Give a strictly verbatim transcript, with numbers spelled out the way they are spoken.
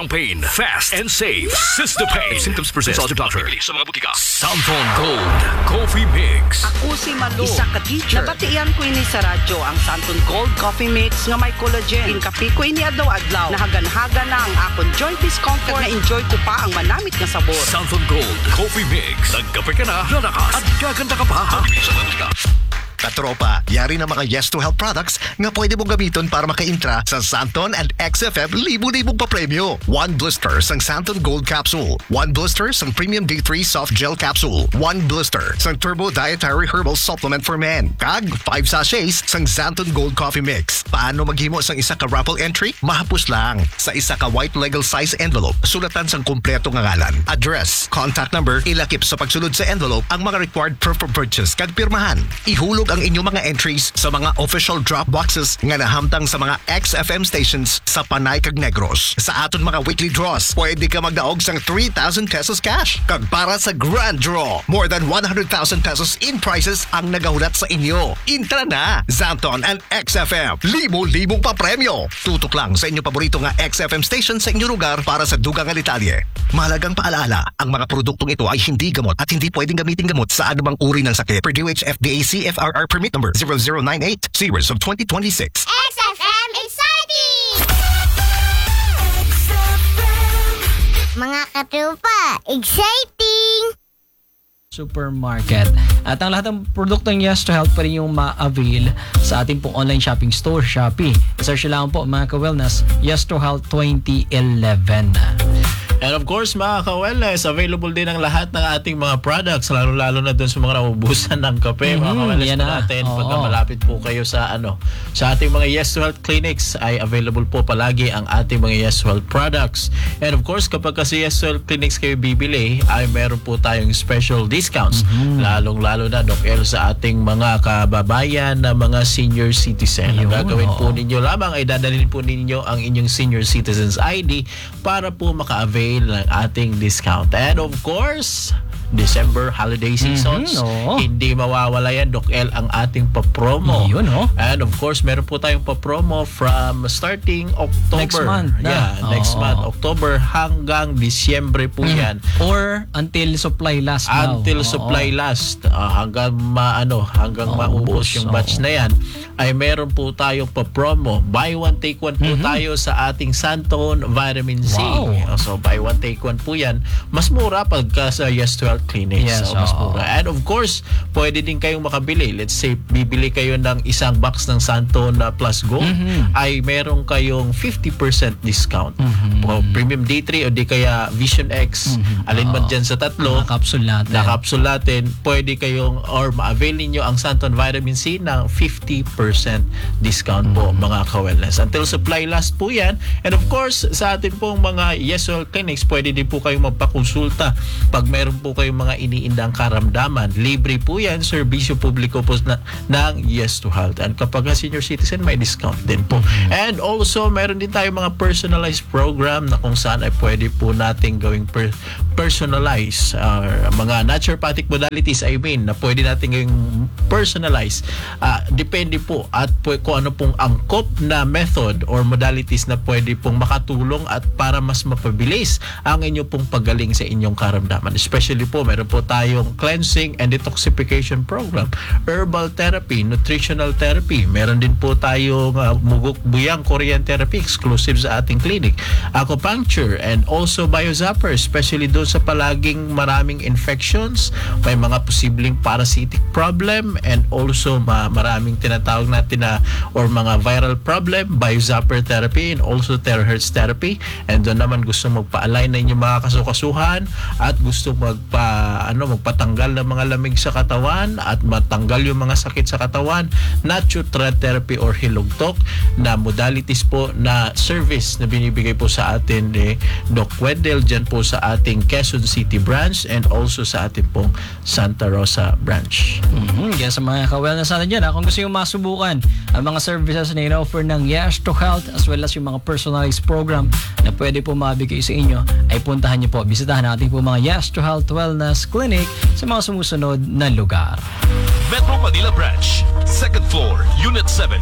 pain, fast and safe. Cystopain. If symptoms persist, consult your doctor. Sa mga butika. Santon Gold Coffee Mix. Ako si Malu, isa ka teacher. Nabatian ko ini sa radyo ang Santon Gold Coffee Mix nga may collagen. Inkapi ko ini adlaw-adlaw. Nahagan-hagan na ang akong joint discomfort. Na-enjoy ko pa ang manamit nga sabor. Santon Gold Coffee Mix. Nagkape ka na, lalakas at gaganda ka pa. Sa mga butika. Katropa, yari na mga Yes to Health products nga pwede mong gamiton para maka-intra sa Santon and X F M libo-libong papremyo. One blister sang Santon Gold Capsule. One blister sang Premium D three Soft Gel Capsule. One blister sang Turbo Dietary Herbal Supplement for Men. Kag five sachets sang Santon Gold Coffee Mix. Paano maghimo sang isa ka raffle entry? Mahapos lang. Sa isa ka white legal size envelope, sulatan sang kumpleto nga ngalan, address, contact number, ilakip sa pagsulod sa envelope ang mga required proof of purchase kag pirmahan. Ihulog ang inyong mga entries sa mga official drop boxes nga nahamtang sa mga X F M stations sa Panay kag Negros. Sa aton mga weekly draws, pwede ka magdaog sang three thousand pesos cash. Kag para sa grand draw, more than one hundred thousand pesos in prizes ang nagahulat sa inyo. Intra na! Santon and X F M. Libo-libong pa premyo. Tutok lang sa inyong paborito nga X F M station sa inyong lugar para sa dugang nga detalye. Mahalagang paalala, ang mga produktong ito ay hindi gamot at hindi pwedeng gamitin gamot sa anumang uri ng sakit. Per D O H F D A C F R R permit number zero zero nine eight, series of twenty twenty-six. X F M exciting! Mga katrupa, exciting! Supermarket. At ang lahat ng produktong Yes to Health pa rin yung ma-avail sa ating pong online shopping store, Shopee. Search lang po mga ka-wellness, Yes to Health twenty eleven. And of course, mga ka-wellness, available din ang lahat ng ating mga products, lalo-lalo na dun sa mga naubusan ng kape. Mm-hmm, mga ka-wellness yan po na. natin, Oo. pagka malapit po kayo sa ano, sa ating mga Yes to Health clinics, ay available po palagi ang ating mga Yes to Health products. And of course, kapag kasi Yes to Health clinics kayo bibili, ay meron po tayong special discounts. Mm-hmm. Lalong-lalo na, Doc El, sa ating mga kababayan na mga senior citizen. Ang Ayun, gagawin oo. po ninyo lamang ay dadalhin po ninyo ang inyong senior citizens I D para po maka-avail ng ating discount. And of course, December holiday seasons, Mm-hmm, oo. hindi mawawala yan, Doc El, ang ating pa-promo. Yun, oh. And of course, meron po tayong pa-promo from starting October. Next month na. Yeah, next Oo. month. October hanggang Disyembre po yan. Or until supply last now. Until Oo. supply last, uh, hanggang maano, hanggang Oo, maubos ubos, yung batch oo. na yan, ay meron po tayong pa-promo. Buy one, take one po Mhm. tayo sa ating Santon Vitamin C. Wow. So, buy one, take one po yan. Mas mura pagka sa Yes to Health Clinics. Yes, so, mas oo. mura. And of course, pwede din kayong makabili. Let's say, bibili kayo ng isang box ng Santon uh, Plus Gold, Mhm. ay meron kayong fifty percent discount. Mhm. O Premium D three o di kaya Vision X. Mhm. Alin man Oo. dyan sa tatlo, Mga capsule natin. na capsule natin, pwede kayong or ma-avail ninyo ang Santon Vitamin C ng fifty percent discount po, mga ka-wellness. Until supply last po yan. And of course, sa atin pong mga Yes to Health clinics, pwede din po kayong magpakonsulta pag meron po kayong mga iniindang karamdaman. Libre po yan, serbisyo publiko po na, ng Yes to Health. And kapag senior citizen, may discount din po. And also, meron din tayo mga personalized program na kung saan ay pwede po natin gawing per- personalized uh, mga naturopathic modalities, I mean, na pwede natin gawing personalized. Uh, depende po at po, kung ano pong angkop na method or modalities na pwede pong makatulong at para mas mapabilis ang inyo pong pagaling sa inyong karamdaman. Especially po, meron po tayong cleansing and detoxification program, herbal therapy, nutritional therapy. Meron din po tayong uh, mugok buyang Korean therapy exclusive sa ating clinic, acupuncture, and also biozapper, especially doon sa palaging maraming infections, may mga posibleng parasitic problem, and also ma- maraming tinatawag natin na or mga viral problem, biozapper therapy, and also terahertz therapy. And doon naman gusto magpa-align na inyong mga kasukasuhan at gusto magpa ano magpatanggal ng mga lamig sa katawan at matanggal yung mga sakit sa katawan, natural therapy or hilugtok na modalities po na service na binibigay po sa atin ni Doc Wendell dyan po sa ating Quezon City branch and also sa ating pong Santa Rosa branch. Mm-hmm. Kaya sa mga ka-wellness natin dyan, ha, kung gusto nyo masubukan ang mga services na in-offer ng Yes to Health as well as yung mga personalized program na pwede po mabigay sa inyo, ay puntahan nyo po. Bisitahan natin po mga Yes to Health Wellness Clinic sa mga sumusunod na lugar. Metro Manila Branch, second floor, Unit seven,